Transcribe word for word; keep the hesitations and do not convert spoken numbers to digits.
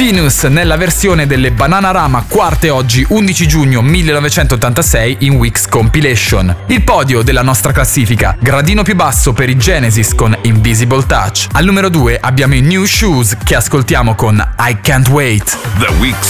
Venus nella versione delle Bananarama quarte oggi undici giugno millenovecentottantasei in Weeks Compilation. Il podio della nostra classifica, gradino più basso per i Genesis con Invisible Touch. Al numero due abbiamo i New Shoes che ascoltiamo con I Can't Wait. The Weeks